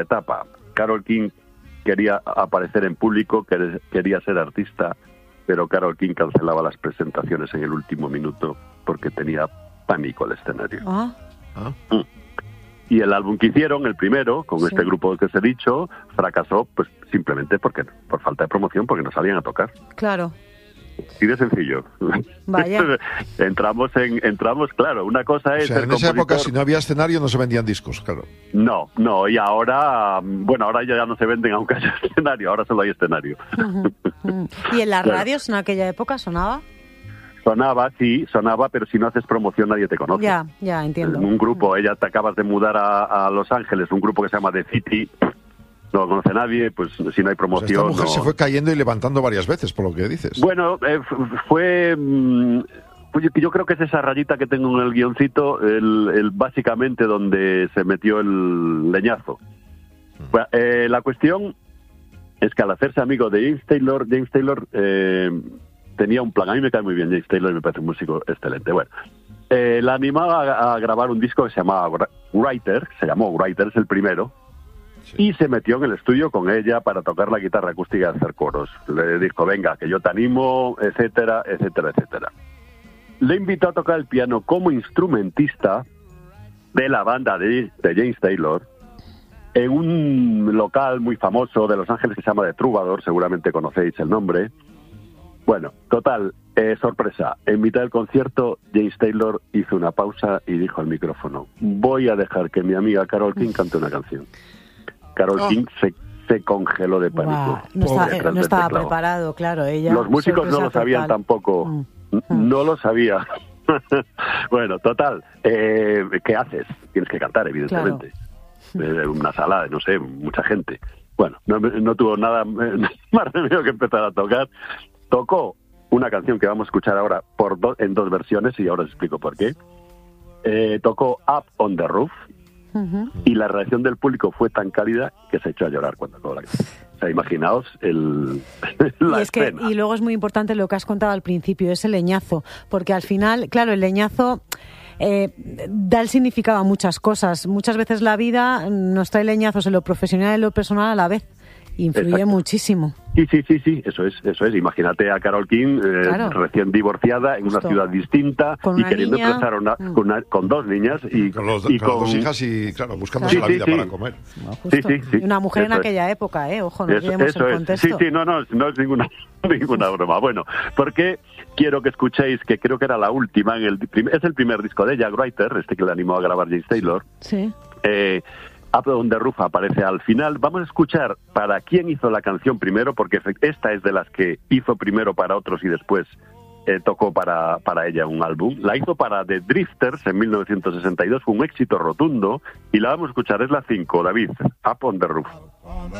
etapa. Carole King quería aparecer en público, quería ser artista, pero Carole King cancelaba las presentaciones en el último minuto porque tenía pánico al escenario. Y el álbum que hicieron, el primero, con este grupo que os he dicho, fracasó pues simplemente por falta de promoción, porque no salían a tocar. Claro. Así de sencillo. Vaya. entramos, claro, una cosa es... O sea, en esa época, si no había escenario, no se vendían discos, claro. No, y ahora, ahora ya no se venden aunque haya escenario, ahora solo hay escenario. ¿Y en las radios en aquella época sonaba? Sonaba, pero si no haces promoción nadie te conoce. Ya, entiendo. Un grupo, ella te acabas de mudar a Los Ángeles, un grupo que se llama The City, no lo conoce nadie, pues si no hay promoción... O sea, esta mujer se fue cayendo y levantando varias veces, por lo que dices. Bueno, fue... yo creo que es esa rayita que tengo en el guioncito, básicamente donde se metió el leñazo. Bueno, la cuestión es que al hacerse amigo de James Taylor tenía un plan. A mí me cae muy bien James Taylor y me parece un músico excelente. Bueno, la animaba a grabar un disco que se llamaba Writer, se llamó Writer, es el primero, y se metió en el estudio con ella para tocar la guitarra acústica y hacer coros. Le dijo, venga, que yo te animo, etcétera, etcétera, etcétera. Le invitó a tocar el piano como instrumentista de la banda de James Taylor en un local muy famoso de Los Ángeles que se llama The Troubadour, seguramente conocéis el nombre. Bueno, total, sorpresa. En mitad del concierto, James Taylor hizo una pausa y dijo al micrófono, voy a dejar que mi amiga Carole King cante una canción. Carole King se congeló de pánico. No estaba preparado, claro. Ella. Los músicos no lo sabían tampoco. No lo sabía. Bueno, total, ¿qué haces? Tienes que cantar, evidentemente. Claro. Una sala de, no sé, mucha gente. Bueno, no tuvo nada más remedio que empezar a tocar. Tocó una canción que vamos a escuchar ahora en dos versiones, y ahora os explico por qué. Tocó Up on the Roof, y la reacción del público fue tan cálida que se echó a llorar cuando acabó la canción. O sea, imaginaos la escena. Y luego es muy importante lo que has contado al principio, ese leñazo, porque al final, claro, el leñazo da el significado a muchas cosas. Muchas veces la vida nos trae leñazos en lo profesional y en lo personal a la vez. Influye muchísimo. Sí, eso es. Imagínate a Carole King, recién divorciada, en una ciudad distinta, y queriendo empezar con dos niñas y con dos hijas y, claro, buscándose la vida para comer. No, sí. Una mujer en aquella época, ojo, no olvidemos el contexto. No es ninguna broma. Bueno, porque quiero que escuchéis, que creo que era la última, es el primer disco de ella, Writer, que le animó a grabar James Taylor. Sí. Up on the Roof aparece al final. Vamos a escuchar para quién hizo la canción primero, porque esta es de las que hizo primero para otros y después tocó para ella un álbum. La hizo para The Drifters en 1962, fue un éxito rotundo, y la vamos a escuchar, es la 5, David, Up on the Roof. On the